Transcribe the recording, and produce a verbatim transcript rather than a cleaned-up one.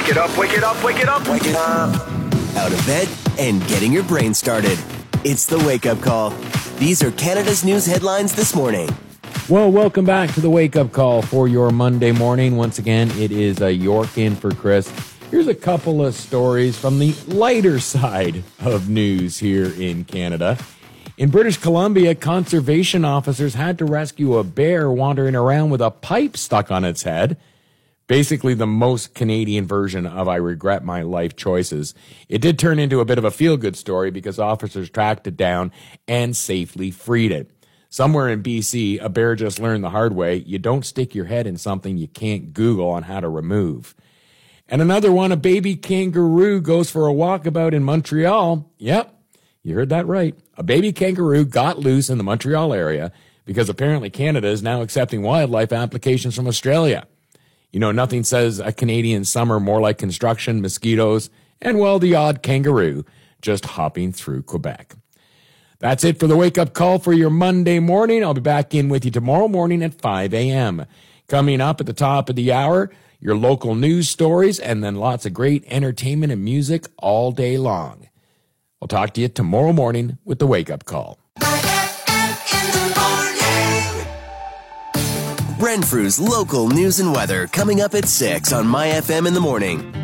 Wake it up, wake it up, wake it up, wake it up. Out of bed and getting your brain started. It's the Wake Up Call. These are Canada's news headlines this morning. Well, welcome back to the Wake Up Call for your Monday morning. Once again, it is a York in for Chris. Here's a couple of stories from the lighter side of news here in Canada. In British Columbia, conservation officers had to rescue a bear wandering around with a pipe stuck on its head. Basically the most Canadian version of I regret my life choices. It did turn into a bit of a feel-good story because officers tracked it down and safely freed it. Somewhere in B C, a bear just learned the hard way, you don't stick your head in something you can't Google on how to remove. And another one, a baby kangaroo goes for a walkabout in Montreal. Yep, you heard that right. A baby kangaroo got loose in the Montreal area because apparently Canada is now accepting wildlife applications from Australia. You know, nothing says a Canadian summer more like construction, mosquitoes, and, well, the odd kangaroo just hopping through Quebec. That's it for the wake-up call for your Monday morning. I'll be back in with you tomorrow morning at five a.m. Coming up at the top of the hour, your local news stories, and then lots of great entertainment and music all day long. I'll talk to you tomorrow morning with the wake-up call. Renfrew's local news and weather coming up at six on My F M in the morning.